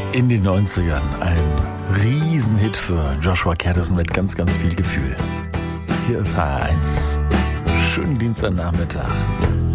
In den 90ern ein Riesenhit für Joshua Caddison mit ganz, ganz viel Gefühl. Hier ist HR1. Schönen Dienstagnachmittag.